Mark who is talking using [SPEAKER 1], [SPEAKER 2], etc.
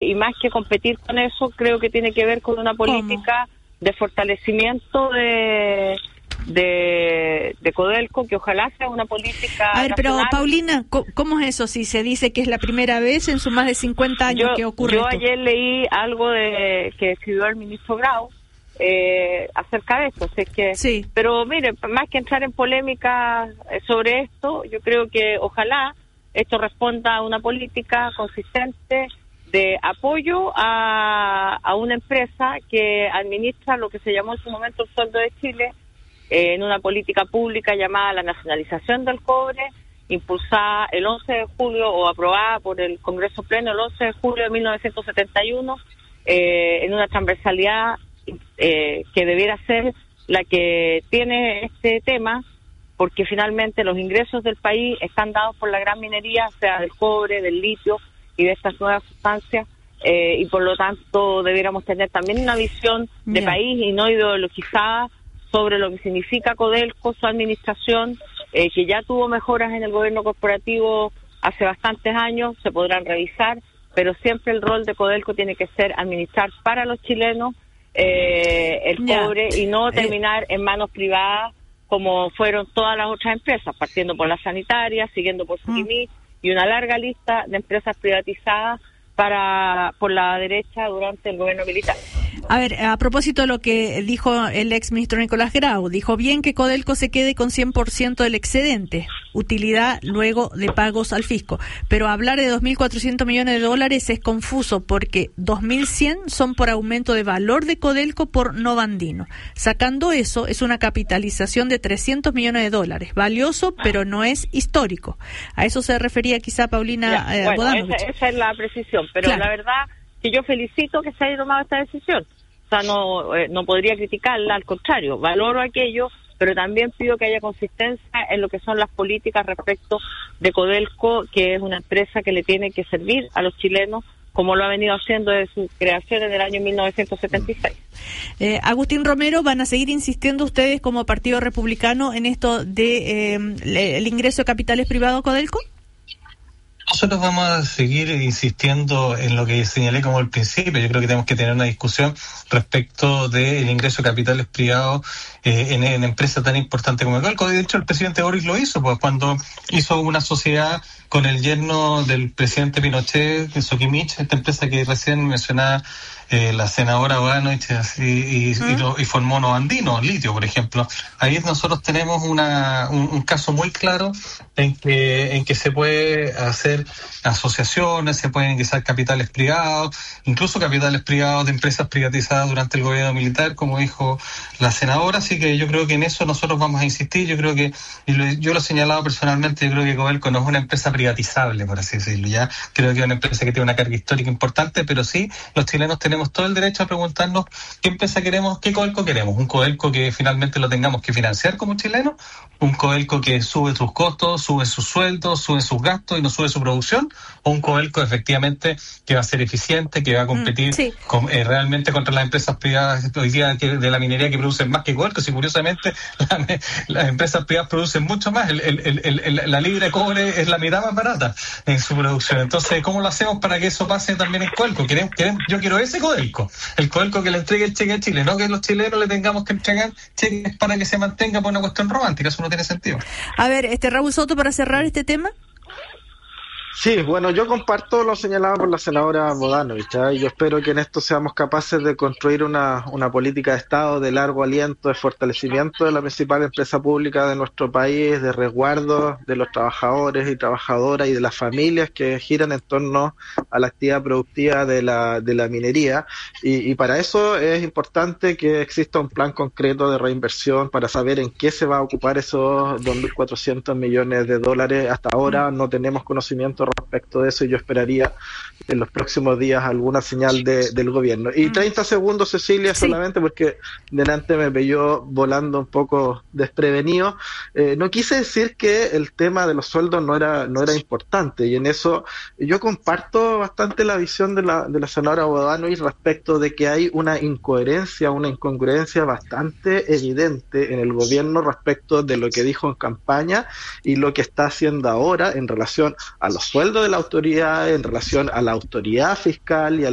[SPEAKER 1] y más que competir con eso, creo que tiene que ver con una política de fortalecimiento de Codelco, que ojalá sea una política
[SPEAKER 2] A ver, pero
[SPEAKER 1] nacional.
[SPEAKER 2] Paulina, ¿cómo es eso? Si se dice que es la primera vez en sus más de 50 años que ocurre
[SPEAKER 1] yo
[SPEAKER 2] esto.
[SPEAKER 1] ayer leí algo que escribió el ministro Grau acerca de esto, así que
[SPEAKER 2] sí.
[SPEAKER 1] Pero mire, más que entrar en polémica sobre esto, yo creo que ojalá esto responda a una política consistente de apoyo a una empresa que administra lo que se llamó en su momento el sueldo de Chile, en una política pública llamada la nacionalización del cobre, impulsada el 11 de julio o aprobada por el Congreso Pleno el 11 de julio de 1971, en una transversalidad que debiera ser la que tiene este tema, porque finalmente los ingresos del país están dados por la gran minería, sea del cobre, del litio y de estas nuevas sustancias, y por lo tanto debiéramos tener también una visión de país y no ideologizada sobre lo que significa Codelco, su administración, que ya tuvo mejoras en el gobierno corporativo hace bastantes años, se podrán revisar, pero siempre el rol de Codelco tiene que ser administrar para los chilenos el cobre y no terminar en manos privadas como fueron todas las otras empresas, partiendo por las sanitarias, siguiendo por Surimi y una larga lista de empresas privatizadas por la derecha durante el gobierno militar.
[SPEAKER 2] A ver, a propósito de lo que dijo el ex ministro Nicolás Grau, dijo bien que Codelco se quede con 100% del excedente, utilidad luego de pagos al fisco, pero hablar de 2.400 millones de dólares es confuso porque 2.100 son por aumento de valor de Codelco por Novandino. Sacando eso, es una capitalización de 300 millones de dólares, valioso, pero no es histórico. A eso se refería quizá Paulina Bodanovich.
[SPEAKER 1] Esa es la precisión, pero la verdad que yo felicito que se haya tomado esta decisión. O sea, no podría criticarla, al contrario, valoro aquello, pero también pido que haya consistencia en lo que son las políticas respecto de Codelco, que es una empresa que le tiene que servir a los chilenos, como lo ha venido haciendo desde su creación en el año 1976.
[SPEAKER 2] Agustín Romero, ¿van a seguir insistiendo ustedes como Partido Republicano en esto de el ingreso de capitales privados a Codelco?
[SPEAKER 3] Nosotros vamos a seguir insistiendo en lo que señalé como el principio. Yo creo que tenemos que tener una discusión respecto del ingreso de capitales privados en empresas tan importantes como Codelco. De hecho, el presidente Boric lo hizo, pues cuando hizo una sociedad con el yerno del presidente Pinochet, Sokimich, esta empresa que recién mencionaba la senadora Bodanovich, y formó Novandino, litio, por ejemplo. Ahí nosotros tenemos un caso muy claro en que se puede hacer asociaciones, se pueden ingresar capitales privados, incluso capitales privados de empresas privatizadas durante el gobierno militar, como dijo la senadora. Así que yo creo que en eso nosotros vamos a insistir. Yo creo que, yo lo he señalado personalmente, yo creo que Codelco no es una empresa privatizable, por así decirlo. Ya creo que es una empresa que tiene una carga histórica importante, pero sí, los chilenos tenemos todo el derecho a preguntarnos qué empresa queremos, qué Codelco queremos. Un Codelco que finalmente lo tengamos que financiar como chilenos, un Codelco que sube sus costos, sube sus sueldos, sube sus gastos y no sube su producción, o un Codelco efectivamente que va a ser eficiente, que va a competir realmente contra las empresas privadas hoy día de la minería, que producen más que Codelco. Si curiosamente las empresas privadas producen mucho más, la libra de cobre es la mitad más barata en su producción. Entonces, ¿cómo lo hacemos para que eso pase también en Codelco? Yo quiero ese Codelco, el Codelco que le entregue el cheque a Chile, no que los chilenos le tengamos que entregar cheques para que se mantenga por una cuestión romántica. Eso no tiene sentido.
[SPEAKER 2] A ver, Raúl Soto, para cerrar este tema.
[SPEAKER 4] Sí, bueno, yo comparto lo señalado por la senadora Bodanovich, y yo espero que en esto seamos capaces de construir una política de Estado de largo aliento, de fortalecimiento de la principal empresa pública de nuestro país, de resguardo de los trabajadores y trabajadoras y de las familias que giran en torno a la actividad productiva de la minería, y para eso es importante que exista un plan concreto de reinversión para saber en qué se va a ocupar esos 2.400 millones de dólares. Hasta ahora no tenemos conocimiento respecto de eso y yo esperaría en los próximos días alguna señal del gobierno. Y 30 segundos, Cecilia, solamente porque delante me pilló volando un poco desprevenido. No quise decir que el tema de los sueldos no era importante, y en eso yo comparto bastante la visión de la senadora Bodanovich respecto de que hay una incoherencia, una incongruencia bastante evidente en el gobierno respecto de lo que dijo en campaña y lo que está haciendo ahora en relación a los sueldo de la autoridad, en relación a la autoridad fiscal y a